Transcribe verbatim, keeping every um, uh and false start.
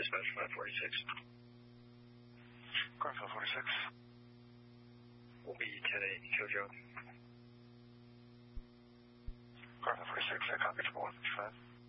dispatch five forty-six. Garfield forty-six. Will be ten eight, Jojo. Garfield forty-six, I copy triple one fifty-five.